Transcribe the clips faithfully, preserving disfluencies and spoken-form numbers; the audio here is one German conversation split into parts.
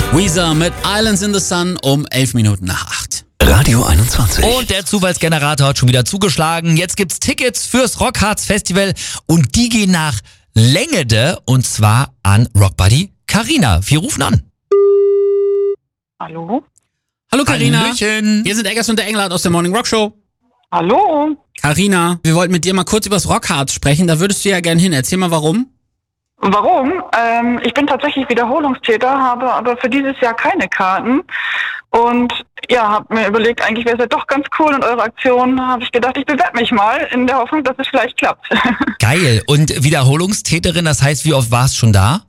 Weezer mit Islands in the Sun um elf Minuten nach acht. Radio einundzwanzig. Und der Zufallsgenerator hat schon wieder zugeschlagen. Jetzt gibt's Tickets fürs Rockharz Festival und die gehen nach Längede und zwar an Rockbuddy Carina. Wir rufen an. Hallo? Hallo Carina. Hallöchen. Hier sind Eggers und der Engelhardt aus der Morning Rock Show. Hallo? Carina, wir wollten mit dir mal kurz übers Rockharz sprechen. Da würdest du ja gern hin. Erzähl mal warum. Warum? Ähm, ich bin tatsächlich Wiederholungstäter, habe aber für dieses Jahr keine Karten. Und ja, habe mir überlegt, eigentlich wäre es ja doch ganz cool und eure Aktion, habe ich gedacht, ich bewerbe mich mal in der Hoffnung, dass es vielleicht klappt. Geil. Und Wiederholungstäterin, das heißt, wie oft warst schon da?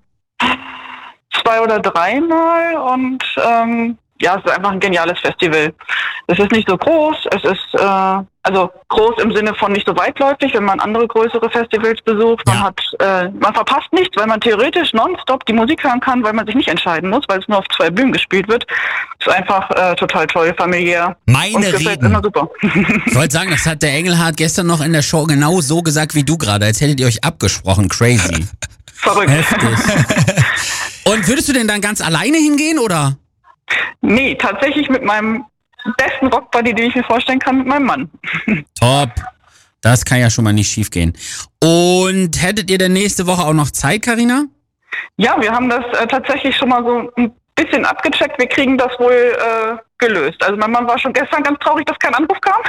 Zwei oder dreimal und ähm, ja, es ist einfach ein geniales Festival. Es ist nicht so groß, es ist äh, also groß im Sinne von nicht so weitläufig, wenn man andere größere Festivals besucht. Man Ja. hat, äh, man verpasst nichts, weil man theoretisch nonstop die Musik hören kann, weil man sich nicht entscheiden muss, weil es nur auf zwei Bühnen gespielt wird. Es ist einfach äh, total toll, familiär. Meine und gefällt Reden. immer super. Ich wollte sagen, das hat der Engelhardt gestern noch in der Show genau so gesagt wie du gerade, als hättet ihr euch abgesprochen. Crazy. Verrückt. Heftig. Und würdest du denn dann ganz alleine hingehen, oder? Nee, tatsächlich mit meinem besten Rockbuddy, den ich mir vorstellen kann, mit meinem Mann. Top. Das kann ja schon mal nicht schief gehen. Und hättet ihr denn nächste Woche auch noch Zeit, Carina? Ja, wir haben das äh, tatsächlich schon mal so ein bisschen abgecheckt. Wir kriegen das wohl äh, gelöst. Also mein Mann war schon gestern ganz traurig, dass kein Anruf kam.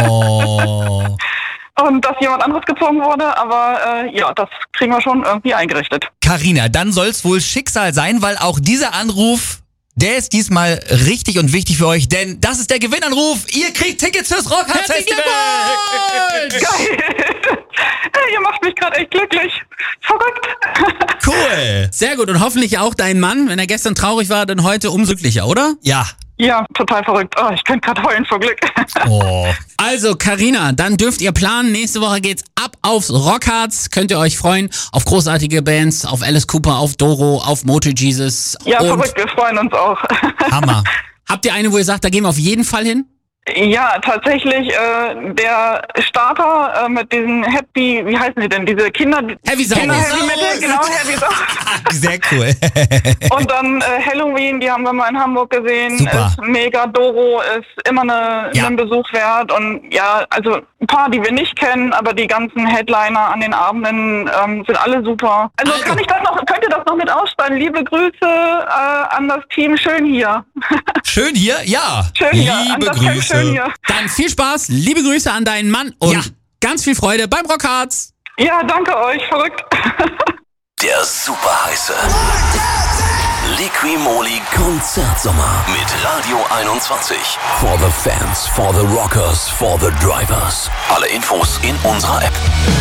Oh. Und dass jemand anderes gezogen wurde, aber äh, ja, das kriegen wir schon irgendwie eingerichtet. Carina, dann soll's wohl Schicksal sein, weil auch dieser Anruf, der ist diesmal richtig und wichtig für euch, denn das ist der Gewinnanruf. Ihr kriegt Tickets fürs Rockharz Festival. Geil! Ihr macht mich gerade echt glücklich. Verrückt. Cool. Sehr gut. Und hoffentlich auch dein Mann, wenn er gestern traurig war, dann heute umso glücklicher, oder? Ja. Ja, total verrückt. Oh, ich könnte gerade heulen vor Glück. Oh. Also, Carina, dann dürft ihr planen. Nächste Woche geht's ab aufs Rockharz. Könnt ihr euch freuen auf großartige Bands, auf Alice Cooper, auf Doro, auf Moto Jesus. Ja, Und verrückt, wir freuen uns auch. Hammer. habt ihr eine, wo ihr sagt, da gehen wir auf jeden Fall hin? Ja, tatsächlich, äh, der Starter äh, mit diesen Happy, wie heißen sie denn, diese Kinder... Heavy Saurus. Kinder Heavy Metal, genau, Heavy Saurus. Sehr cool. Und dann äh, Halloween, die haben wir mal in Hamburg gesehen. Super. Ist mega. Doro ist immer eine, Ja. einen Besuch wert. Und ja, also ein paar, die wir nicht kennen, aber die ganzen Headliner an den Abenden ähm, sind alle super. Also, Also. kann ich das noch, könnt ihr das noch mit aussparen? Liebe Grüße äh, an das Team. Schön hier. Schön hier? Ja. Schön hier. An Liebe das Team Grüße. Schön hier. Dann viel Spaß, liebe Grüße an deinen Mann und Ja. ganz viel Freude beim Rockharz. Ja, danke euch. Verrückt. Der super heiße Liqui-Moly Konzertsommer mit Radio einundzwanzig. For the fans, for the rockers, for the drivers. Alle Infos in unserer App.